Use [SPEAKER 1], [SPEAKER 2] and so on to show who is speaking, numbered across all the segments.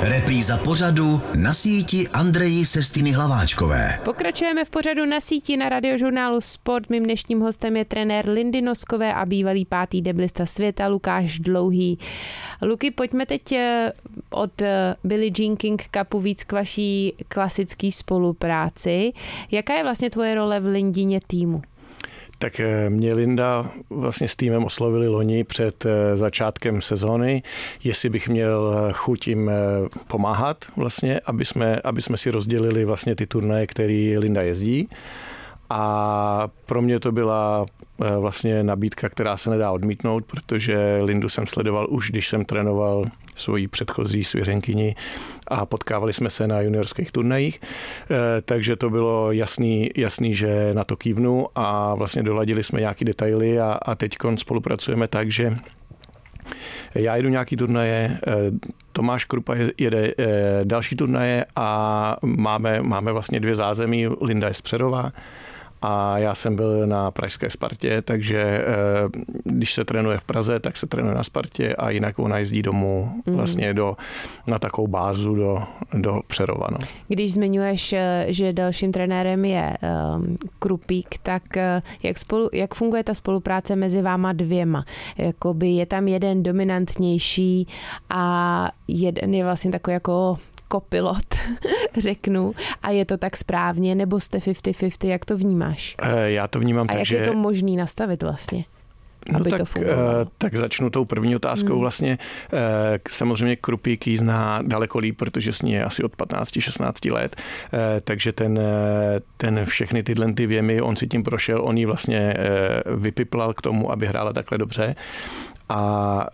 [SPEAKER 1] Repríza pořadu Na síti Andreji Sestiny Hlaváčkové.
[SPEAKER 2] Pokračujeme v pořadu Na síti na Radiožurnálu Sport. Mým dnešním hostem je trenér Lindy Noskové a bývalý 5. deblista světa Lukáš Dlouhý. Luky, pojďme teď od Billie Jean King Cupu víc k vaší klasické spolupráci. Jaká je vlastně tvoje role v Lindině týmu?
[SPEAKER 3] Tak mě Linda vlastně s týmem oslovili loni před začátkem sezóny, jestli bych měl chuť jim pomáhat vlastně, aby jsme si rozdělili vlastně ty turnaje, který Linda jezdí. A pro mě to byla vlastně nabídka, která se nedá odmítnout, protože Lindu jsem sledoval už, když jsem trénoval svoji předchozí svěřenkyni a potkávali jsme se na juniorských turnajích, takže to bylo jasný, že na to kývnu a vlastně doladili jsme nějaký detaily a teďkon spolupracujeme tak, že já jedu nějaký turnaje, Tomáš Krupa jede další turnaje a máme vlastně 2 zázemí, Linda je z Přerova a já jsem byl na pražské Spartě, takže když se trénuje v Praze, tak se trénuje na Spartě a jinak ona jezdí domů vlastně na takovou bázu do Přerova. No.
[SPEAKER 2] Když zmiňuješ, že dalším trenérem je Krupík, tak jak funguje ta spolupráce mezi váma dvěma? Jakoby je tam jeden dominantnější a jeden je vlastně takový jako kopilot, řeknu, a je to tak správně, nebo jste 50-50, jak to vnímáš?
[SPEAKER 3] Já to vnímám tak, že...
[SPEAKER 2] A jak je to možný nastavit vlastně?
[SPEAKER 3] No tak začnu tou první otázkou vlastně. Samozřejmě Krupík ji zná daleko líp, protože s ní je asi od 15-16 let, takže ten všechny tyhle ty věmy, on si tím prošel, on ji vlastně vypiplal k tomu, aby hrála takhle dobře. A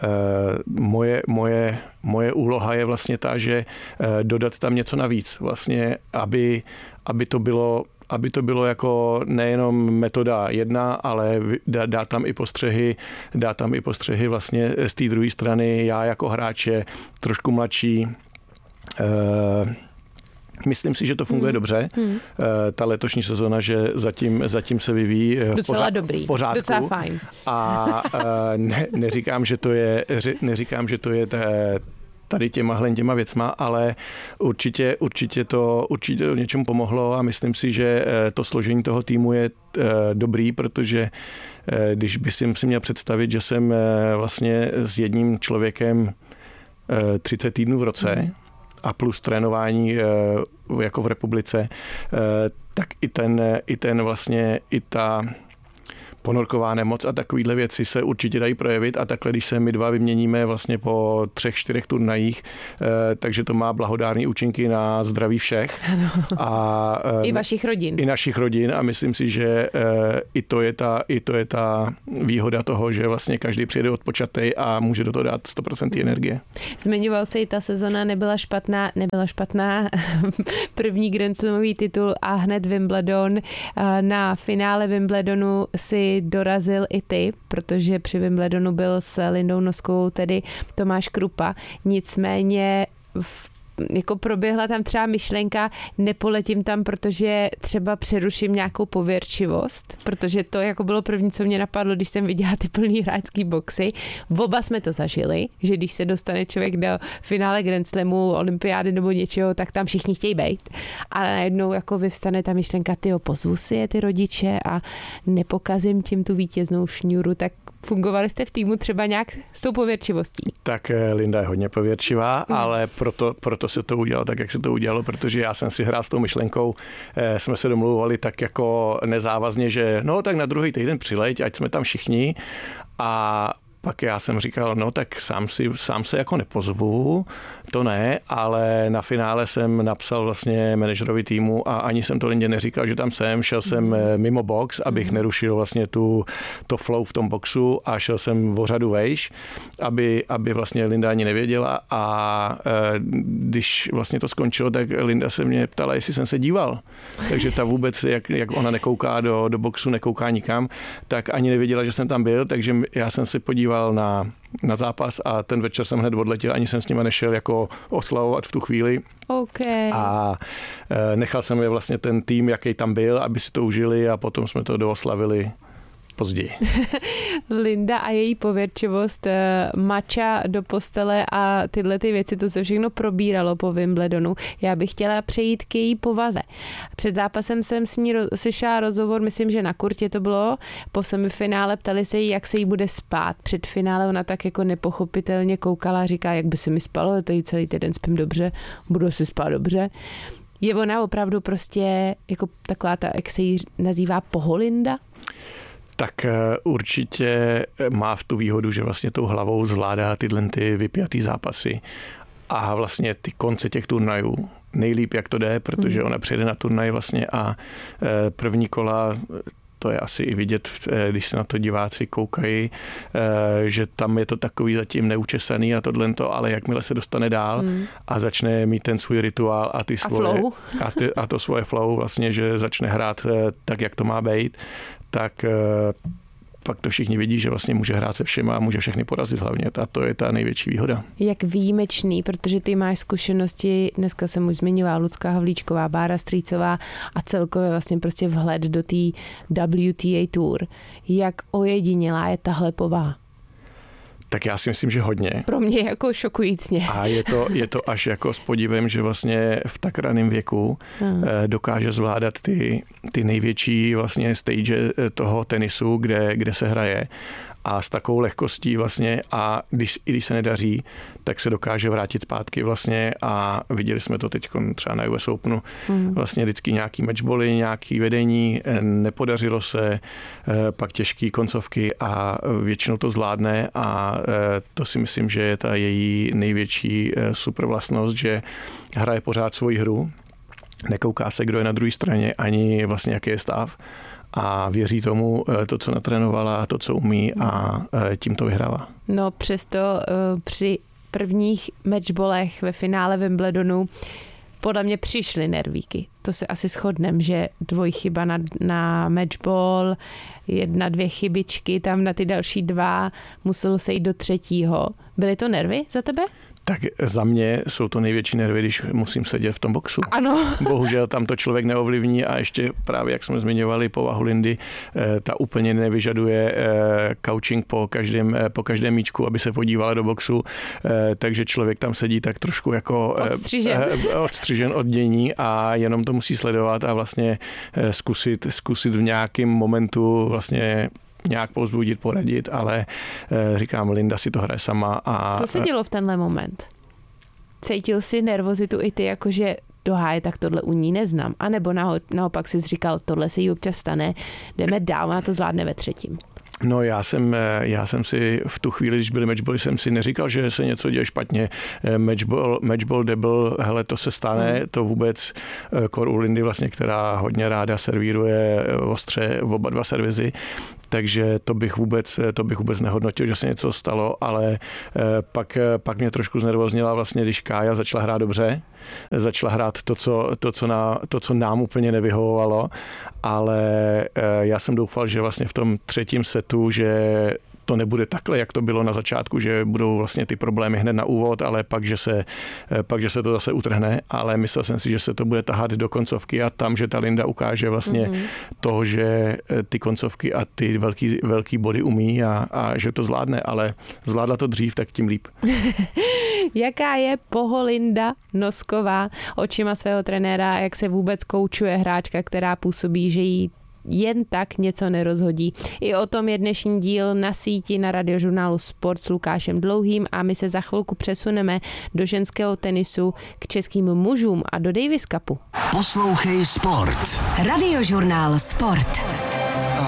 [SPEAKER 3] moje úloha je vlastně ta, že dodat tam něco navíc, vlastně, aby to bylo jako nejenom metoda jedna, ale dá tam i postřehy vlastně z té druhé strany. Já jako hráč je trošku mladší, myslím si, že to funguje dobře. Ta letošní sezona, že zatím se vyvíjí v pořádku.
[SPEAKER 2] Docela fajn.
[SPEAKER 3] A neříkám, že to je tady těma věcma, ale určitě to něčemu pomohlo a myslím si, že to složení toho týmu je dobrý, protože když by si měl představit, že jsem vlastně s jedním člověkem 30 týdnů v roce a plus trénování jako v republice, tak i ta ponorková nemoc a takovýhle věci se určitě dají projevit a takhle, když se my dva vyměníme vlastně po 3-4 turnajích, takže to má blahodárné účinky na zdraví všech. A
[SPEAKER 2] i vašich rodin.
[SPEAKER 3] I našich rodin a myslím si, že i to je ta výhoda toho, že vlastně každý přijede odpočatej a může do toho dát 100% energie.
[SPEAKER 2] Zmiňoval se i ta sezona nebyla špatná. První Grand Slamový titul a hned Wimbledon. Na finále Wimbledonu si dorazil i ty, protože při Wimbledonu byl s Lindou Noskovou tedy Tomáš Krupa. Nicméně jako proběhla tam třeba myšlenka, nepoletím tam, protože třeba přeruším nějakou pověrčivost, protože to jako bylo první, co mě napadlo, když jsem viděla ty plný hráčský boxy. Oba jsme to zažili, že když se dostane člověk do finále Grand Slamu, olympiády nebo něčeho, tak tam všichni chtějí bejt. Ale najednou jako vyvstane ta myšlenka, pozvu si je ty rodiče a nepokazím tím tu vítěznou šňůru, tak fungovali jste v týmu třeba nějak s tou pověrčivostí?
[SPEAKER 3] Tak Linda je hodně pověrčivá, ale proto se to udělalo tak, jak se to udělalo, protože já jsem si hrál s tou myšlenkou, jsme se domluvovali tak jako nezávazně, že no tak na druhý týden přileď, ať jsme tam všichni a pak já jsem říkal, no tak sám se jako nepozvu, to ne, ale na finále jsem napsal vlastně manažerovi týmu a ani jsem to Lindě neříkal, že tam jsem, šel jsem mimo box, abych nerušil vlastně to flow v tom boxu a šel jsem o řadu vejš, aby vlastně Linda ani nevěděla a když vlastně to skončilo, tak Linda se mě ptala, jestli jsem se díval. Takže ta vůbec, jak ona nekouká do boxu, nekouká nikam, tak ani nevěděla, že jsem tam byl, takže já jsem se podíval na zápas a ten večer jsem hned odletěl, ani jsem s nima nešel jako oslavovat v tu chvíli.
[SPEAKER 2] Okay.
[SPEAKER 3] A nechal jsem je vlastně ten tým, jaký tam byl, aby si to užili a potom jsme to dooslavili později.
[SPEAKER 2] Linda a její pověrčivost, mača do postele a tyhle ty věci, to se všechno probíralo po Wimbledonu. Já bych chtěla přejít k její povaze. Před zápasem jsem s ní slyšela rozhovor, myslím, že na kurtě to bylo, po semifinále ptali se jí, jak se jí bude spát. Před finále ona tak jako nepochopitelně koukala a říká, jak by se mi spalo, to jí celý týden spím dobře, budu si spát dobře. Je ona opravdu prostě jako taková ta, jak se jí nazývá, poholinda?
[SPEAKER 3] Tak určitě má v tu výhodu, že vlastně tou hlavou zvládá tyhle ty vypjatý zápasy a vlastně ty konce těch turnajů nejlíp, jak to jde, protože ona přijede na turnaj vlastně a první kola, to je asi i vidět, když se na to diváci koukají, že tam je to takový zatím neučesaný a tohleto, ale jakmile se dostane dál a začne mít ten svůj rituál a ty svoje a to svoje flow vlastně, že začne hrát tak, jak to má být, tak pak to všichni vidí, že vlastně může hrát se všema a může všechny porazit hlavně. A to je ta největší výhoda. Jak
[SPEAKER 2] výjimečný, protože ty máš zkušenosti, dneska jsem už zmiňovala Lucka Havlíčková, Bára Strýcová a celkově vlastně prostě vhled do té WTA Tour. Jak ojedinělá je tahle povaha?
[SPEAKER 3] Tak já si myslím, že hodně.
[SPEAKER 2] Pro mě jako šokujícně.
[SPEAKER 3] A je to až jako s podívem, že vlastně v tak raném věku dokáže zvládat ty největší vlastně stage toho tenisu, kde se hraje. A s takovou lehkostí vlastně a když se nedaří, tak se dokáže vrátit zpátky vlastně a viděli jsme to teď třeba na US Openu. Vlastně vždycky nějaký matchbally, nějaký vedení, nepodařilo se, pak těžké koncovky a většinou to zvládne a to si myslím, že je ta její největší super vlastnost, že hraje pořád svoji hru, nekouká se, kdo je na druhé straně, ani vlastně jaký je stav a věří tomu, to, co natrénovala, to, co umí a tím to vyhrává.
[SPEAKER 2] No přesto při prvních matchballech ve finále Wimbledonu podle mě přišly nervíky. To se asi shodneme, že dvojchyba na matchball, 1-2 chybičky, tam na ty další 2 muselo se jít do 3. Byly to nervy za tebe?
[SPEAKER 3] Tak za mě jsou to největší nervy, když musím sedět v tom boxu.
[SPEAKER 2] Ano.
[SPEAKER 3] Bohužel tam to člověk neovlivní a ještě právě, jak jsme zmiňovali, povahu Lindy, ta úplně nevyžaduje coaching po každém míčku, aby se podívala do boxu, takže člověk tam sedí tak trošku jako odstřižen od dění a jenom to musí sledovat a vlastně zkusit v nějakém momentu vlastně nějak povzbudit, poradit, ale říkám, Linda si to hraje sama. A
[SPEAKER 2] co se dělo v tenhle moment? Cítil jsi nervozitu i ty, jakože doháje, tak tohle u ní neznám, anebo naopak jsi říkal, tohle se jí občas stane, jdeme dál, ona to zvládne ve 3.
[SPEAKER 3] No já jsem si v tu chvíli, když byly matchbally, jsem si neříkal, že se něco děje špatně. Matchball, double, hele, to se stane, to vůbec u Lindy vlastně, která hodně ráda servíruje ostře v oba dva servizy, takže to bych vůbec nehodnotil, že se něco stalo, ale pak mě trošku znervoznila vlastně, když Kája začala hrát dobře, začala hrát to, co nám úplně nevyhovovalo, ale já jsem doufal, že vlastně v tom 3. setu, že to nebude takhle, jak to bylo na začátku, že budou vlastně ty problémy hned na úvod, ale pak, že se to zase utrhne, ale myslel jsem si, že se to bude tahat do koncovky a tam, že ta Linda ukáže vlastně to, že ty koncovky a ty velký body umí a že to zvládne, ale zvládla to dřív, tak tím líp.
[SPEAKER 2] Jaká je Poholinda Nosková očima svého trenéra, jak se vůbec koučuje hráčka, která působí, že jí jen tak něco nerozhodí. I o tom je dnešní díl Na síti na Radiožurnálu Sport s Lukášem Dlouhým a my se za chvilku přesuneme do ženského tenisu k českým mužům a do Davis Cupu.
[SPEAKER 1] Poslouchej Sport.
[SPEAKER 4] Radiožurnál Sport.